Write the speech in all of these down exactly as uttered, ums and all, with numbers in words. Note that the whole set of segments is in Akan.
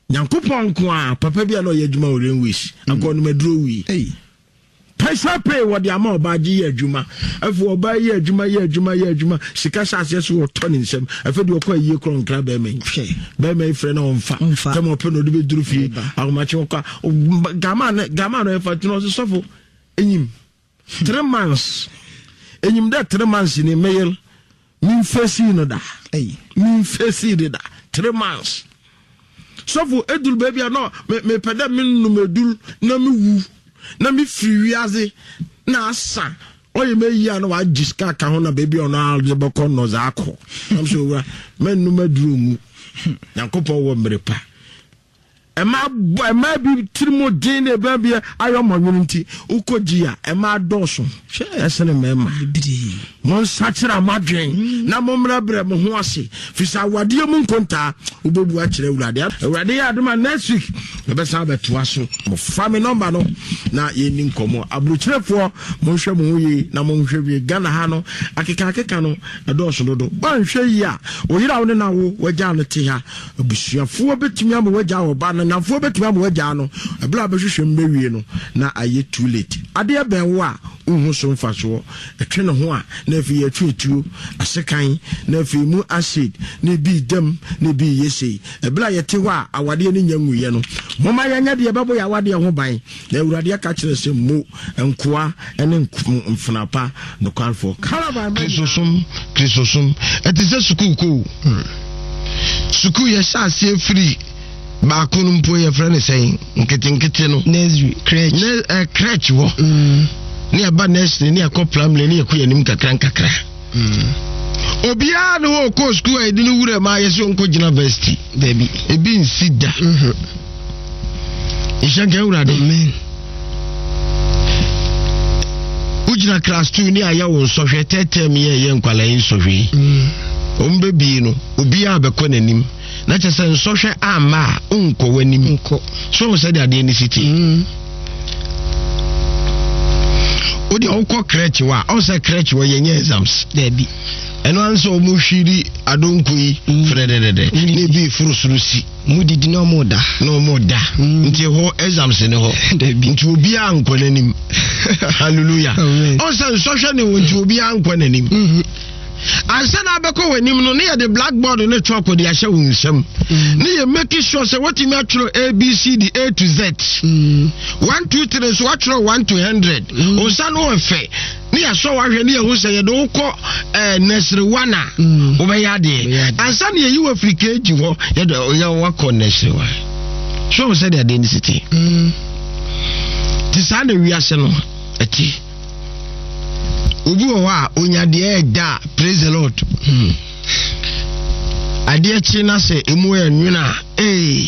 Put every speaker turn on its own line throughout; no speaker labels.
Nyankopon ko a papa bia no ye adwuma o renwish akọ no maduro wi eh paisa pay what the amount ba ji ye adwuma afu oba ye adwuma ye adwuma ye adwuma sika sase so wo to ni nsem afa de okọ ye kron kra ba men ba men frɛ na onfa tem ope no de be duru fie akomache okọ gama gama no e fa tino so sofo enyim three months enyim da three months ni mail min fesi no da eh min fesi de da three months sofo edul baby no me me peda min no medul na me wu na me free wiaze na asa oye me yi ana wa jiska ka ho na baby ono alzeboko no za akọ am so wa men no maduru mu Nyankopon wo mrepa ema ema bi tirimo din e ba bi ayo monwunti ukogia ema doso hwe esene mema bidi mon sachira madwen na momra bre mo ho ase fisa wade mu nkonta ubobu a kire urade urade ya aduma next week e be sa beto aso mo fami number no na ye ni nkomo abruchirefo mo hwe mo yi na mo hwe bi Ghana ha no akeka akeka no adoso dodo ba hwe yi a oyira wo ne na wo waja no te ha abusuafo betumi am waja wo ba na nafo betumi am waja no ebla be hwehwe mbewie no na aye too late ade ben wo a unhu so mfaso etwe ne ho a na fi ye twetu asekan na fi mu acid na bi dem na bi yesi ebla yete ho a awade ne nyanwuye no moma yanya de bebo ya wade ho ban na awurade aka kire se mo enkoa ene mfnapa no kwalfo kalaba krisosum krisosum etise sukuku suku ye sase free ba kunu mpo ye frɛ ne sɛn nkete nkete no nursery crèche ne eh, crèche wo mm ni aba nursery ni akɔ primary ni ekɔ yanim kakra kakra mm obia no wo ko school e di no wura ma ye so nko gina university baby e bi nsida mhm ishanke wura de amen ujina class two ni aya wo so hwɛ tetem ye ye nkwala yin so hwɛ mm ombe bi no obia abekɔ nanim na chese nsohwe ama unko wanim unko so said ade ni city mm odi onko crèche wa o say crèche wa yenye exams debi eno anso mu hwiri adonko yi frededede ne bi furusurusi mudidi no moda no moda nti ho exams ne ho debi nti obi anko nanim hallelujah o say nsohwe ne wonti obi anko nanim mhm ansana abeko wanim no ne the blackboard ne chalk de ahye wunsam ne ye make sure say what me atro A B C D A to Z mm. one two three so atro one to one hundred o sa no efe ne ya so wa hwe ne ye hu say ye do ko eh nursery one a o be ya de ansana ye yi Africa eji ho ye do ye wa ko nursery one so we say the identity mm tisane wi ase no eti obi wo a onya de da praise the Lord hmm ade chi na se emu enwuna eh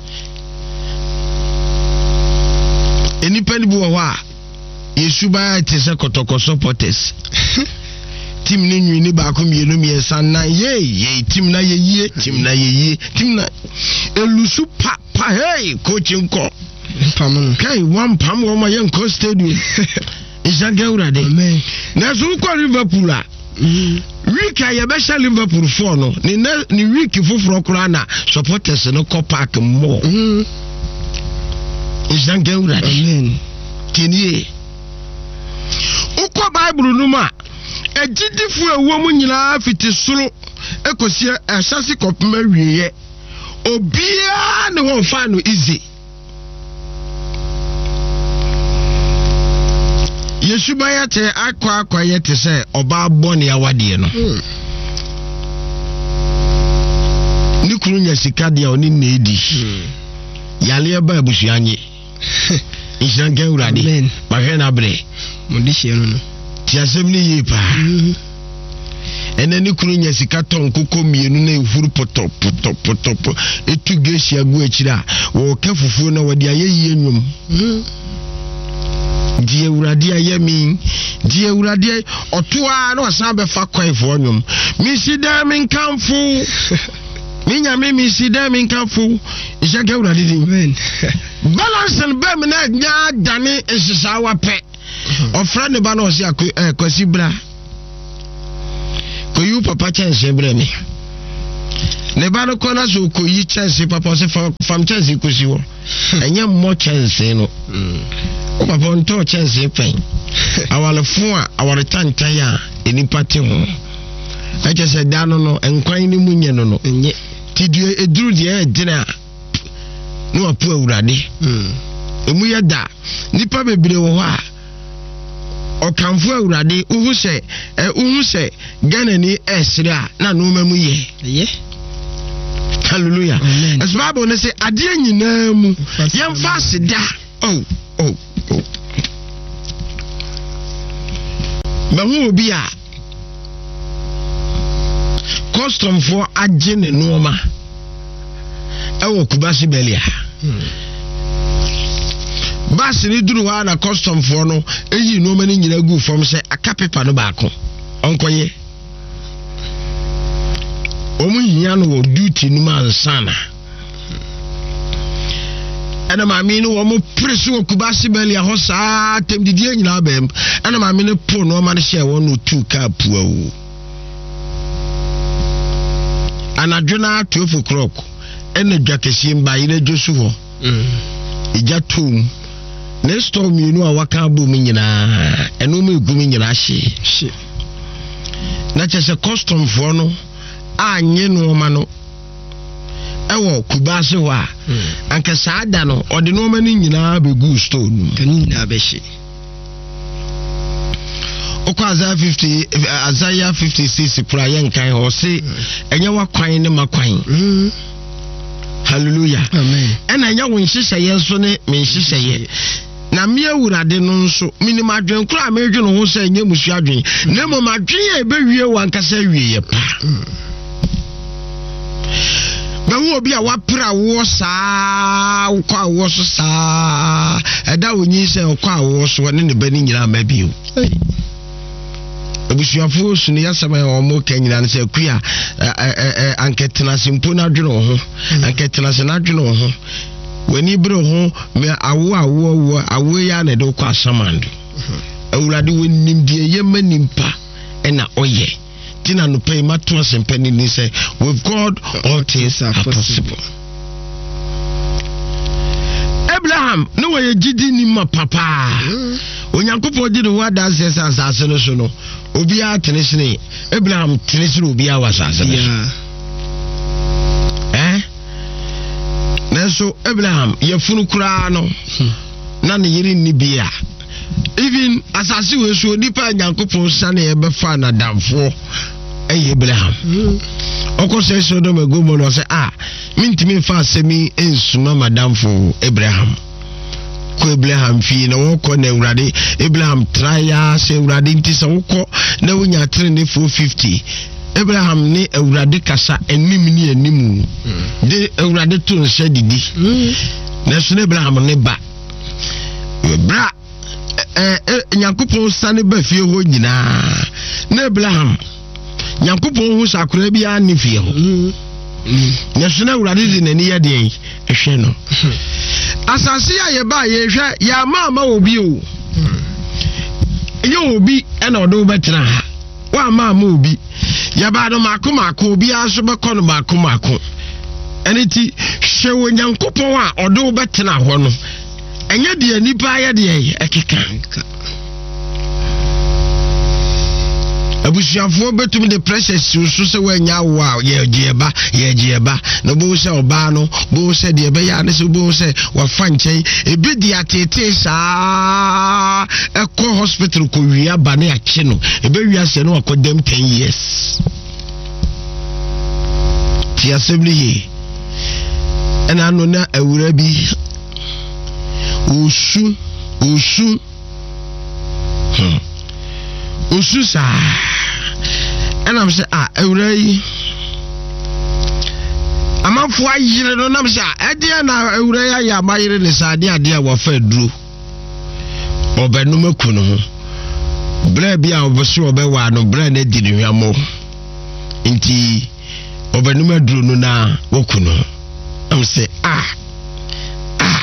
enipa ni bo a yesu ba te se kotoko supporters team ni nwi ni ba ko mienu miensa na ye ye team na ye ye team na ye ye team na elusu pa pa hey coach nko pam kai one pam wo ma ye nko stadium Ishanke urade amen na so ko Liverpool a week ya be sha Liverpool four no ni ni week foforo kura na supporters no ko park mo Ishanke urade amen tinie ukọ Bible no ma ejidifu ewo mu nyina fiti soro ekosi asase kopema wieye obia ne won fa no easy Yesu baya te akwa akwa yete se oba boni awade no ni kunu nya sika dia oni na edi yale ba abusu anye Ishanke urade ma hwe na bre mo di hie no no ti asem ni yi pa ene ni kunu nya sika ton kokko mienu na ehuru poto poto poto etu gesi agu akira wo ka fufuo na wade ayeyi enwum die urade ayemi die urade otoa na osan be fa kwan fo nwum mi sida mi nkamfu mi nya mi mi sida mi nkamfu Ishanke urade di amen balance and be me na nya dane esisa wa pe ofra ne ba na o se akwasi bra ko yu papa chense bra mi ne ba no kona so ko yi chance papa se fam chance ko si wo enye mo chance no o papa nto chance pen awale fo a awale tantan ya enipa te ho e je se da no no enkwan ni munye no no enye ti du eduru de e dina no apu awurade mm emu ye da nipa bebre wo ho a o kanfo awurade uhu se e uhu se Ghana ni esre a na no mamu ye ye hallelujah as Bible ne say ade nyina mu yem fa sida oh oh oh ba hu obi a custom for agene no ma e wo kubasi belia bas ni duru ha na custom for no eyi no ma ni nyina gu fom se aka paper no ba ko onkoye omu hia no duty no man sana ana ma mi no wo mo presu kubasi belia ho saa tem didie nyina ba em ana ma mi no po no ma no hye wo no two cap awu anadwena twelve o'clock ene dwakesi mba ire josu ho mm ija tum ne storm yinu a waka bu mi nyina eno me gu mi nyina hye hye na chese custom for no anye no ma no ewo kubase wa anka saada no ode no ma ni nyina be gu store no kan nyina be hye Okwaza fifty Isaiah fifty-six prayen kan ho se enye wakwan ne makwan mm hallelujah amen ena nya won hyehyeye so ne me hyehyeye na me awurade no nso minima adwen kura me dwe no ho se enye musu adwen na mo madwen e be wie wankasa wie ye pa ba wo obi a wapra wo saa kwa wo so saa eda wonyi se kwa wo so ne ne bani nyina ma bio abusuafo sunu yasama o mo kanyina se kuya anketena simpo na dwene ho anketena se na dwene ho wani bro ho me awo awo awo awo ya na de kwa samando awurade wonim die yema nimpa ena oye tina no pay mato asempani ni say with God all things are possible. Abraham no way gidi ni ma papa onyankopon di no wada asese asase no so no obi a tenesene Abraham tenesene obi a wasase no eh neso Abraham ye funu kura no na ne yiri ni bia even asase we so nipa nyankopon sane ye befa na damfo eh Abraham oko se so do megomo no se ah mintimi fa asemi ensuma madamfo Abraham ko Abraham fi na woko na Awurade Abraham traya se Awurade nti se woko na wonya tre ne four fifty Abraham ni Awurade kasa enim ni enim de Awurade to nse didi na so Abraham ne ba bra eh Nyankopon sane ba fie ho nyina na Abraham Nyankopon hu sakura bia ne fie ho na so na Awurade di nani ya de ehwe no asase ya ye ba ye hwe ya mama obi o ye obi e na odo betra ha wa mama obi ya ba do makoma akọ obi aso be kono makoma akọ eniti hwe wo Nyankopon a odo betra ho no enye de nipa ya de ekeka abusuafo betum the precious so se wanya wow ye gieba ye gieba no bo se oba no bo se de be ya ne se bo se wa fanchen ebi di atete saa eko hospital ko wia ba ne ache no ebe wia se no akodem ten years ti assembly he ena no na awura bi usu usu hmm usu sa and I'm say ah awurai amafo ayire no nam say ade na awurai ya mayire ne sa ade ade a wo fa duro obenu makunu ho bra bia oboso obewa no bra na di ne hwamo nti obenu maduro no na wokunu am say ah ah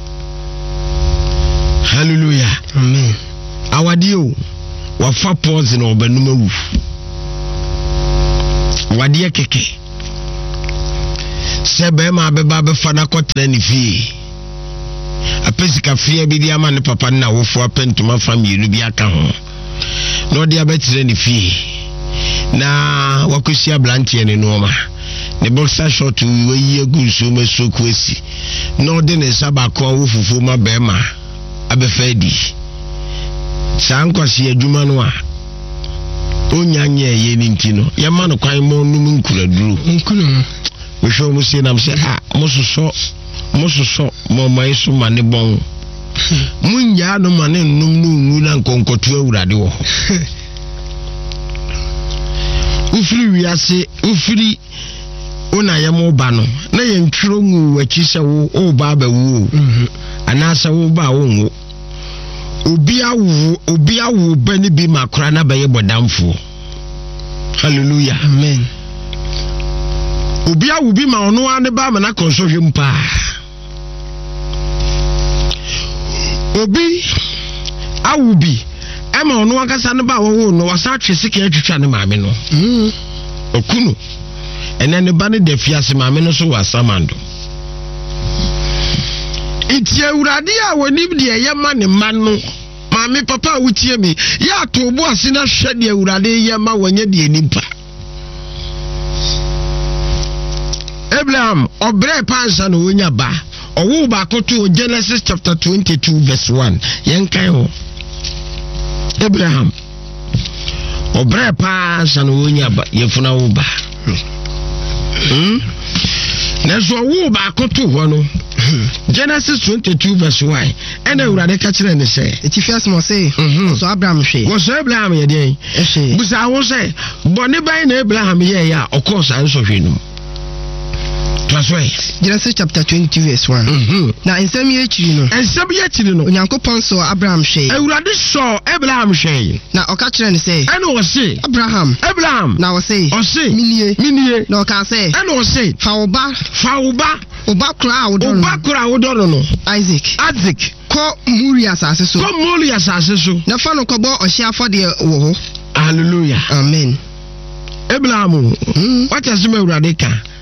hallelujah amen awadio wafa pause na obenu mawu wade keke
sebe ma beba be fa na kotra ni fie apesika fie bi dia ma ne papa na wofo apentuma family bi aka ho no dia betre ni fie na wakusia blantie ne no ma ne boxer short we ye gunso mesoku esi no de ne sabako wofufu ma be ma abefadi sankwasi adwuma no a onyanye ye ni ntino ye ma no kwan mo num nkuraduru nkunu we show mo se nam se ah mososo mososo mo mai so mane bon munya no mane num num na nkonkotu awurade wo ufiri wiase ufiri ona yemo ba no na ye ntwiro ngu wachi se wo o ba ba wo ana se wo ba wo ngo obi awu obi awu bani bi makra na baye bodamfo hallelujah amen obi awu bi ma ono ane ba ma na konsohwe mpa obi awu bi ema ono akasa ne ba wo no wasa twesike atwetwa ne maame no mm okunu ene ne ba ne da fiase maame no so wasamando iti awurade a woni de ye ma ne ma no maame papa wutie mi ya to obo ase na hwe de awurade ye ma wanye de nimpa Abraham obre pansa no wonya ba owo ba koto Genesis chapter twenty-two verse one yenkan ho Abraham obre pansa no wonya ba yefuna wo ba hmm nezo wo ba koto ho no Genesis twenty-two verse one and awurade ka kire ne say
etifias mo say so Abraham hwe
wo so Abraham ye den
ehwe
busa wo say boni ban na Abraham ye ya of course an so hwe no
Genesis chapter twenty verse one.
Mhm.
Na ensem ye chiri no.
Ensem ye chiri no.
Onyankopon so Abraham hwe.
Awurade so Abraham hwe.
Na oka kire ne say.
Ene wo say
Abraham.
Abraham.
Na wo say.
O say.
Minie.
Minie.
Na oka say.
Ene wo say.
Fa oba.
Fa oba.
Oba kura wo do.
Oba kura wo do no.
Isaac.
Isaac.
Ko muri asase so.
Ko muri asase so.
Na fa no ko bo ohye afode wo ho.
Hallelujah.
Amen.
Abraham. Mm. What has me awurade ka?